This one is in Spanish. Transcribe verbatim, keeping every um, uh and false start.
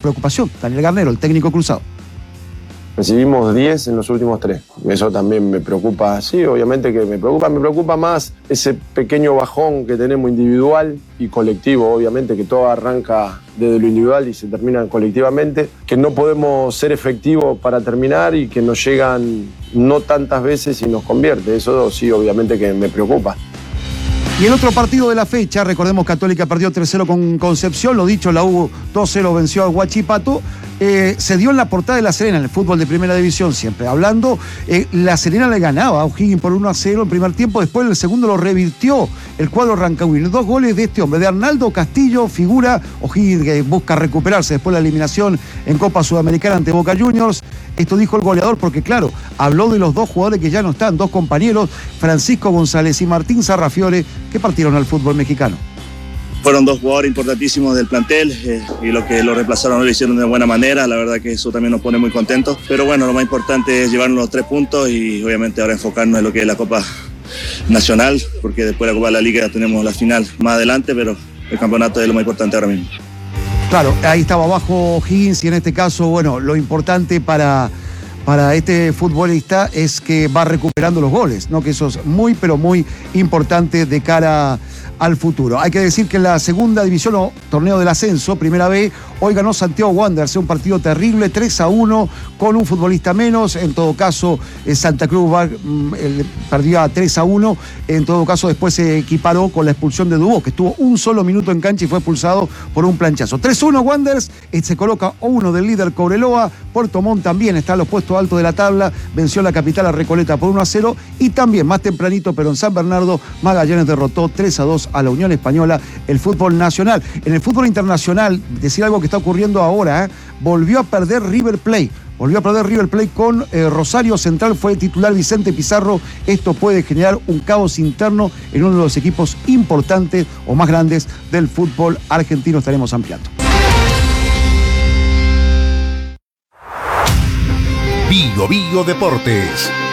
preocupación. Daniel Garnero, el técnico cruzado. Recibimos diez en los últimos tres. Eso también me preocupa. Sí, obviamente que me preocupa. Me preocupa más ese pequeño bajón que tenemos individual y colectivo. Obviamente que todo arranca desde lo individual y se termina colectivamente. Que no podemos ser efectivos para terminar y que nos llegan no tantas veces y nos convierte. Eso sí, obviamente que me preocupa. Y el otro partido de la fecha, recordemos, Católica perdió tres cero con Concepción, lo dicho, la U dos cero venció a Huachipato, eh, se dio en la portada de La Serena, en el fútbol de primera división, siempre hablando, eh, La Serena le ganaba a O'Higgins por uno a cero en primer tiempo, después en el segundo lo revirtió el cuadro rancagüino, dos goles de este hombre, de Arnaldo Castillo, figura, O'Higgins que busca recuperarse después de la eliminación en Copa Sudamericana ante Boca Juniors. Esto dijo el goleador porque, claro, habló de los dos jugadores que ya no están, dos compañeros, Francisco González y Martín Sarrafiore, que partieron al fútbol mexicano. Fueron dos jugadores importantísimos del plantel eh, y lo que lo reemplazaron lo hicieron de buena manera, la verdad que eso también nos pone muy contentos. Pero bueno, lo más importante es llevarnos los tres puntos y obviamente ahora enfocarnos en lo que es la Copa Nacional, porque después de la Copa de la Liga tenemos la final más adelante, pero el campeonato es lo más importante ahora mismo. Claro, ahí estaba abajo Higgins y en este caso, bueno, lo importante para, para este futbolista es que va recuperando los goles, ¿no? Que eso es muy, pero muy importante de cara al futuro. Hay que decir que en la segunda división o torneo del ascenso, primera B, hoy ganó Santiago Wanderers, un partido terrible, tres a uno, con un futbolista menos. En todo caso, Santa Cruz va, eh, perdió a tres a uno. En todo caso, después se equiparó con la expulsión de Dubó, que estuvo un solo minuto en cancha y fue expulsado por un planchazo. tres a uno Wanderers, se coloca uno del líder Cobreloa. Puerto Montt también está en los puestos altos de la tabla, venció la capital a Recoleta por uno a cero. Y también, más tempranito, pero en San Bernardo, Magallanes derrotó tres a dos a la Unión Española, el fútbol nacional. En el fútbol internacional, decir algo que está ocurriendo ahora, ¿eh? volvió a perder River Plate. Volvió a perder River Plate con eh, Rosario Central, fue titular Vicente Pizarro. Esto puede generar un caos interno en uno de los equipos importantes o más grandes del fútbol argentino. Estaremos ampliando. Bio Bio Deportes.